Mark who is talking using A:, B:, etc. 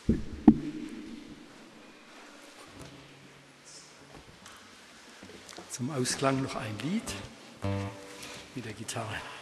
A: Zum Ausklang noch ein Lied mit der Gitarre.